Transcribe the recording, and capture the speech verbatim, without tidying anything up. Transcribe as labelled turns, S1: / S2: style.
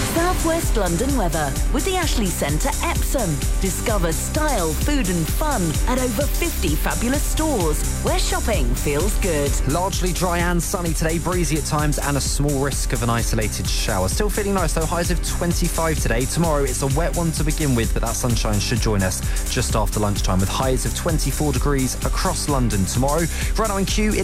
S1: South West London weather with the Ashley Centre Epsom. Discover style, food and fun at over fifty fabulous stores where shopping feels good.
S2: Largely dry and sunny today, breezy at times and a small risk of an isolated shower. Still feeling nice though, highs of twenty-five today. Tomorrow it's a wet one to begin with, but that sunshine should join us just after lunchtime with highs of twenty-four degrees across London tomorrow. Right now in Kew,